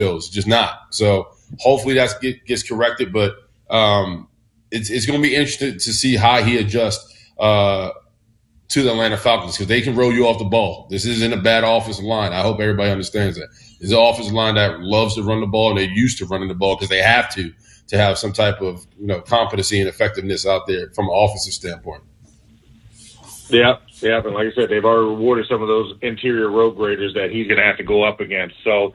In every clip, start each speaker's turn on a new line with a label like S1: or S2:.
S1: It's just not. So hopefully that gets corrected. But it's going to be interesting to see how he adjusts to the Atlanta Falcons, because they can roll you off the ball. This isn't a bad offensive line. I hope everybody understands that. It's an offensive line that loves to run the ball, and they're used to running the ball because they have to have some type of competency and effectiveness out there from an offensive standpoint.
S2: Yeah, and like I said, they've already rewarded some of those interior road graders that he's going to have to go up against. So,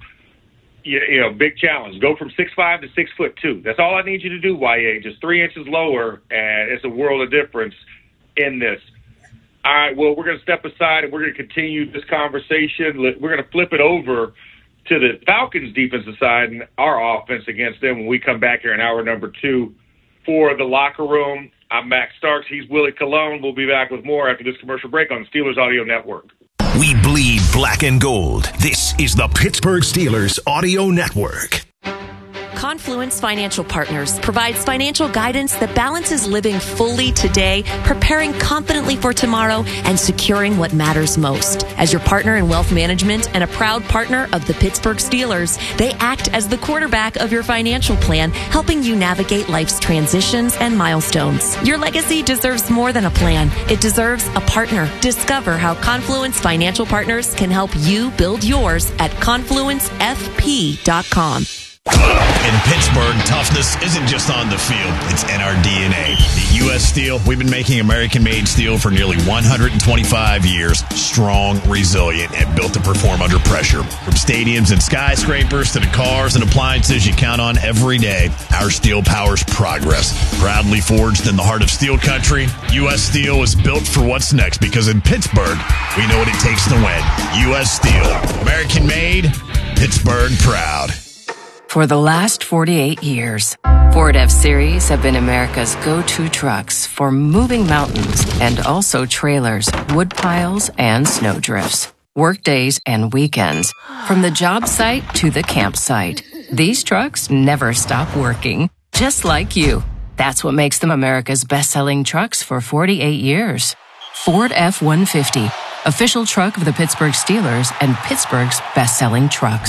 S2: big challenge. Go from 6'5" to 6'2". That's all I need you to do, YA. Just 3 inches lower, and it's a world of difference in this. All right, well, we're going to step aside, and we're going to continue this conversation. We're going to flip it over to the Falcons' defensive side and our offense against them when we come back here in hour number 2 for The Locker Room. I'm Max Starks. He's Willie Colon. We'll be back with more after this commercial break on the Steelers Audio Network.
S3: We bleed black and gold. This is the Pittsburgh Steelers Audio Network.
S4: Confluence Financial Partners provides financial guidance that balances living fully today, preparing confidently for tomorrow, and securing what matters most. As your partner in wealth management and a proud partner of the Pittsburgh Steelers, they act as the quarterback of your financial plan, helping you navigate life's transitions and milestones. Your legacy deserves more than a plan. It deserves a partner. Discover how Confluence Financial Partners can help you build yours at confluencefp.com.
S5: In Pittsburgh, toughness isn't just on the field, it's in our DNA. At U.S. Steel, we've been making American-made steel for nearly 125 years. Strong, resilient, and built to perform under pressure. From stadiums and skyscrapers to the cars and appliances you count on every day, our steel powers progress. Proudly forged in the heart of steel country, U.S. Steel is built for what's next, because in Pittsburgh, we know what it takes to win. U.S. Steel, American-made, Pittsburgh proud.
S6: For the last 48 years, Ford F-Series have been America's go-to trucks for moving mountains and also trailers, wood piles, and snow drifts. Workdays and weekends, from the job site to the campsite. These trucks never stop working, just like you. That's what makes them America's best-selling trucks for 48 years. Ford F-150, official truck of the Pittsburgh Steelers and Pittsburgh's best-selling trucks.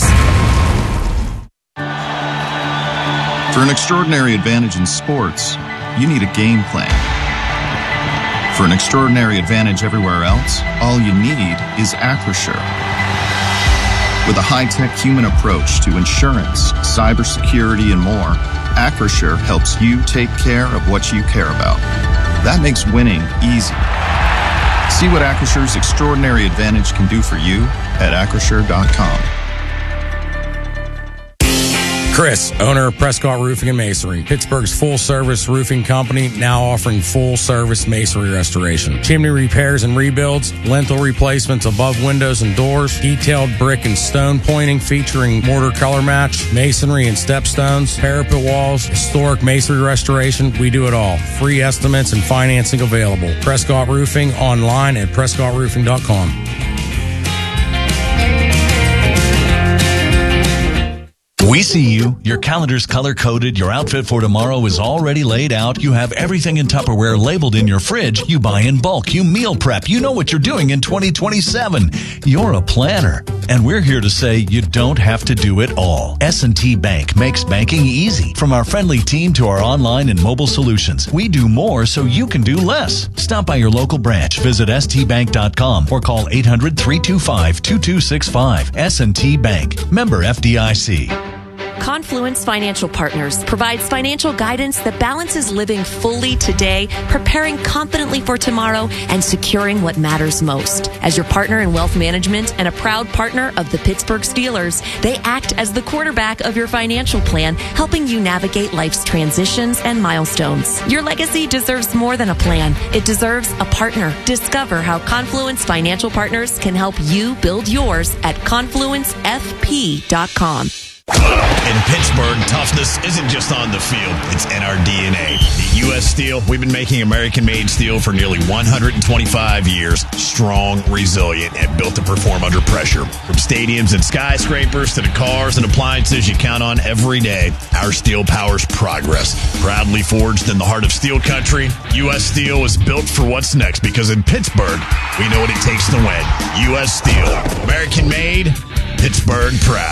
S7: For an extraordinary advantage in sports, you need a game plan. For an extraordinary advantage everywhere else, all you need is Acrisure. With a high-tech human approach to insurance, cybersecurity, and more, Acrisure helps you take care of what you care about. That makes winning easy. See what Acrisure's extraordinary advantage can do for you at Acrisure.com.
S8: Chris, owner of Prescott Roofing and Masonry, Pittsburgh's full-service roofing company, now offering full-service masonry restoration, chimney repairs and rebuilds, lintel replacements above windows and doors, detailed brick and stone pointing featuring mortar color match, masonry and stepstones, parapet walls, historic masonry restoration. We do it all. Free estimates and financing available. Prescott Roofing, online at PrescottRoofing.com.
S5: We see you. Your calendar's color-coded. Your outfit for tomorrow is already laid out. You have everything in Tupperware labeled in your fridge. You buy in bulk. You meal prep. You know what you're doing in 2027. You're a planner. And we're here to say you don't have to do it all. S&T Bank makes banking easy. From our friendly team to our online and mobile solutions, we do more so you can do less. Stop by your local branch. Visit stbank.com or call 800-325-2265. S&T Bank. Member FDIC.
S4: Confluence Financial Partners provides financial guidance that balances living fully today, preparing confidently for tomorrow, and securing what matters most. As your partner in wealth management and a proud partner of the Pittsburgh Steelers, they act as the quarterback of your financial plan, helping you navigate life's transitions and milestones. Your legacy deserves more than a plan. It deserves a partner. Discover how Confluence Financial Partners can help you build yours at confluencefp.com.
S5: In Pittsburgh, toughness isn't just on the field, it's in our DNA. At U.S. Steel, we've been making American-made steel for nearly 125 years. Strong, resilient, and built to perform under pressure. From stadiums and skyscrapers to the cars and appliances you count on every day, our steel powers progress. Proudly forged in the heart of steel country, U.S. Steel is built for what's next, because in Pittsburgh, we know what it takes to win. U.S. Steel, American-made, Pittsburgh proud.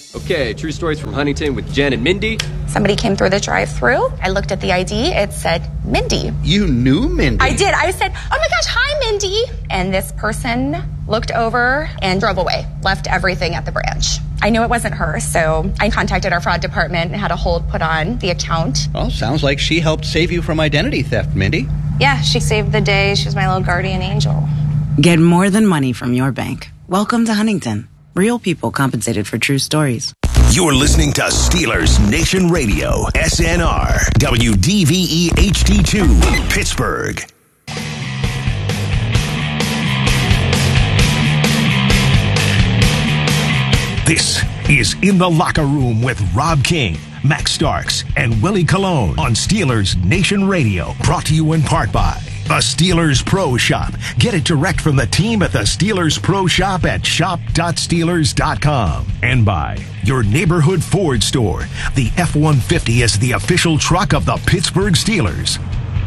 S9: Okay, true stories from Huntington with Jen and Mindy.
S10: Somebody came through the drive-thru. I looked at the ID. It said Mindy.
S11: You knew Mindy?
S10: I did. I said, oh my gosh, hi, Mindy. And this person looked over and drove away, left everything at the branch. I knew it wasn't her, so I contacted our fraud department and had a hold put on the account.
S11: Well, sounds like she helped save you from identity theft, Mindy.
S10: Yeah, she saved the day. She was my little guardian angel.
S12: Get more than money from your bank. Welcome to Huntington. Real people compensated for true stories.
S3: You're listening to Steelers Nation Radio, SNR, WDVE HD2, Pittsburgh. This is In the Locker Room with Rob King, Max Starks, and Willie Colon on Steelers Nation Radio. Brought to you in part by the Steelers Pro Shop. Get it direct from the team at the Steelers Pro Shop at shop.steelers.com. And by your neighborhood Ford store. The F-150 is the official truck of the Pittsburgh Steelers.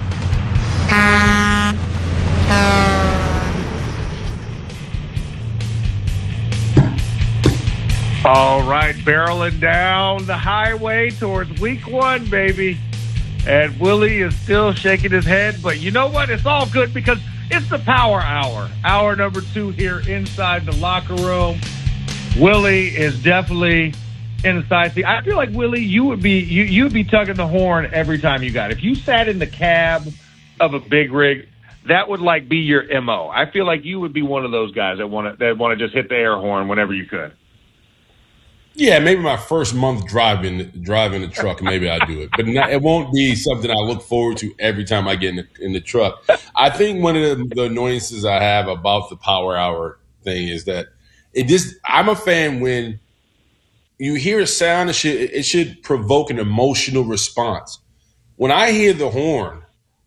S2: All right, barreling down the highway towards week 1, baby. And Willie is still shaking his head, but you know what? It's all good because it's the Power Hour. Hour number 2 here inside the locker room. Willie is definitely inside. See, I feel like, Willie, you would be tugging the horn every time you got it. If you sat in the cab of a big rig, that would like be your MO. I feel like you would be one of those guys that want to just hit the air horn whenever you could.
S1: Yeah, maybe my first month driving the truck, maybe I do it. But it won't be something I look forward to every time I get in the truck. I think one of the annoyances I have about the Power Hour thing is that I'm a fan when you hear a sound, it should provoke an emotional response. When I hear the horn,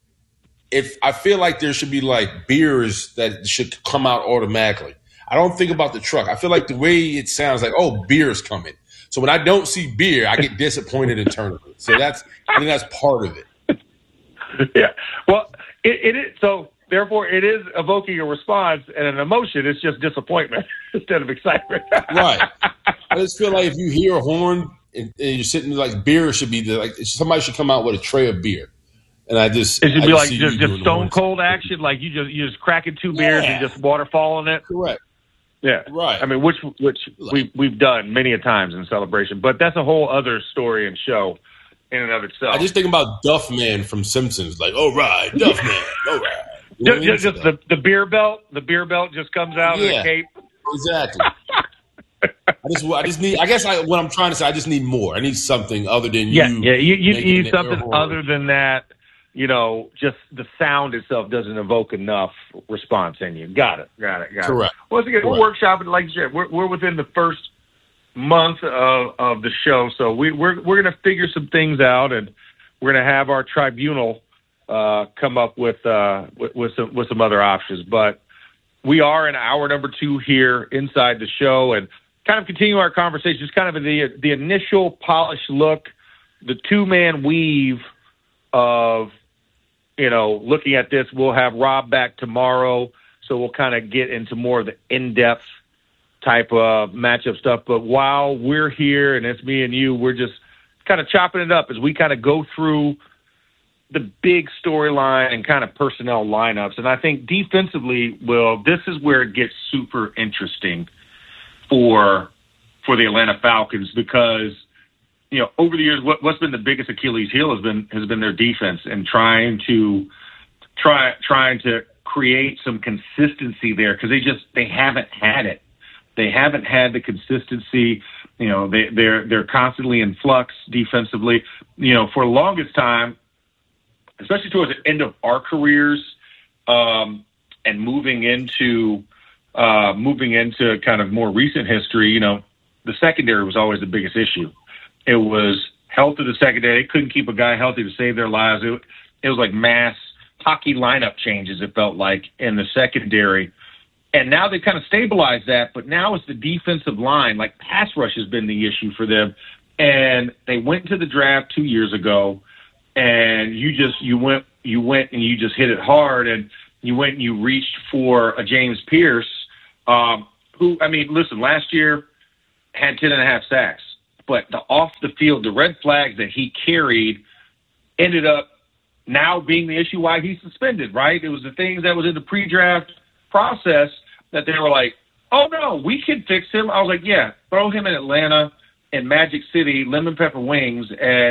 S1: I feel like there should be like beers that should come out automatically. I don't think about the truck. I feel like the way it sounds like, oh, beer's coming. So when I don't see beer, I get disappointed internally. So I think that's part of it.
S2: Yeah. Well, it is. So therefore, it is evoking a response and an emotion. It's just disappointment instead of excitement.
S1: Right. I just feel like if you hear a horn and you're sitting there, like beer should be there, like somebody should come out with a tray of beer. And it should
S2: be like just stone cold action, like you just cracking 2 beers and just waterfall in it.
S1: Correct.
S2: Yeah,
S1: right.
S2: I mean, which we've done many a times in celebration, but that's a whole other story and show in and of itself.
S1: I just think about Duff Man from Simpsons, like, all right, Duff Man, all right. You know
S2: just the beer belt. The beer belt just comes out of the cape.
S1: Exactly. I just need. I guess what I'm trying to say, I just need more. I need something other than
S2: you. Yeah. You need something other than that. You know, just the sound itself doesn't evoke enough response in you. Got it.
S1: Correct.
S2: Once again, we're workshopping, like you said, we're within the first month of the show, so we're going to figure some things out, and we're going to have our tribunal come up with some other options. But we are in hour number 2 here inside the show, and kind of continue our conversation. Just kind of the initial polished look, the 2-man weave of. You know, looking at this, we'll have Rob back tomorrow, so we'll kind of get into more of the in-depth type of matchup stuff. But while we're here, and it's me and you, we're just kind of chopping it up as we kind of go through the big storyline and kind of personnel lineups. And I think defensively, Will, this is where it gets super interesting for the Atlanta Falcons because – you know, over the years, what's been the biggest Achilles heel has been their defense and trying to create some consistency there because they haven't had it. They haven't had the consistency. You know, they're constantly in flux defensively. You know, for the longest time, especially towards the end of our careers, and moving into kind of more recent history. You know, the secondary was always the biggest issue. It was health of the secondary. They couldn't keep a guy healthy to save their lives. It was like mass hockey lineup changes, it felt like, in the secondary. And now they've kind of stabilized that, but now it's the defensive line. Like, pass rush has been the issue for them. And they went to the draft 2 years ago, and you went and you just hit it hard, and you went and you reached for a James Pierce, who, I mean, listen, last year had 10.5 sacks. but the off the field, the red flags that he carried ended up now being the issue why he's suspended, right? It was the things that was in the pre-draft process that they were like, oh, no, we can fix him. I was like, yeah, throw him in Atlanta and Magic City, lemon pepper wings, and